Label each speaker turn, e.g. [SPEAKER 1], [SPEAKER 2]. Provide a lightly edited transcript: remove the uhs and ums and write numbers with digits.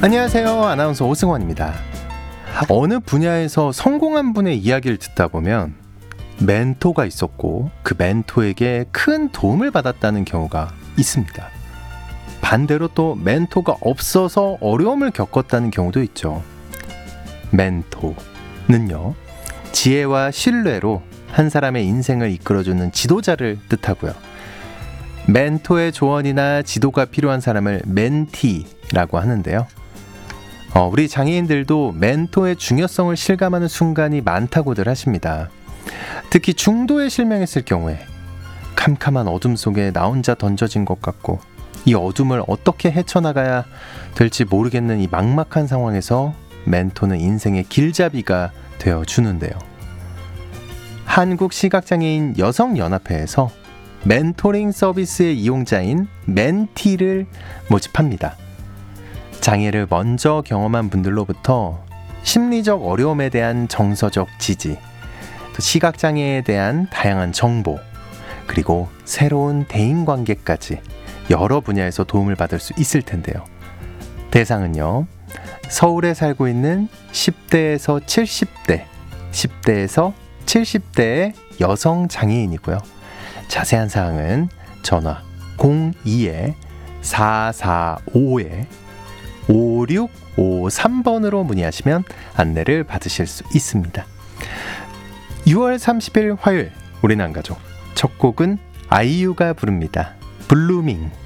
[SPEAKER 1] 안녕하세요. 아나운서 오승원입니다. 어느 분야에서 성공한 분의 이야기를 듣다 보면 멘토가 있었고 그 멘토에게 큰 도움을 받았다는 경우가 있습니다. 반대로 또 멘토가 없어서 어려움을 겪었다는 경우도 있죠. 멘토는요, 지혜와 신뢰로 한 사람의 인생을 이끌어주는 지도자를 뜻하고요. 멘토의 조언이나 지도가 필요한 사람을 멘티라고 하는데요. 우리 장애인들도 멘토의 중요성을 실감하는 순간이 많다고들 하십니다. 특히 중도에 실명했을 경우에 캄캄한 어둠 속에 나 혼자 던져진 것 같고 이 어둠을 어떻게 헤쳐나가야 될지 모르겠는 이 막막한 상황에서 멘토는 인생의 길잡이가 되어주는데요. 한국시각장애인 여성연합회에서 멘토링 서비스의 이용자인 멘티를 모집합니다. 장애를 먼저 경험한 분들로부터 심리적 어려움에 대한 정서적 지지, 또 시각장애에 대한 다양한 정보, 그리고 새로운 대인관계까지 여러 분야에서 도움을 받을 수 있을 텐데요. 대상은요, 서울에 살고 있는 10대에서 70대, 10대에서 70대의 여성 장애인이고요. 자세한 사항은 전화 02-445-5653번으로 문의하시면 안내를 받으실 수 있습니다. 6월 30일 화요일, 우리는 안 가죠. 첫 곡은 아이유가 부릅니다. 블루밍.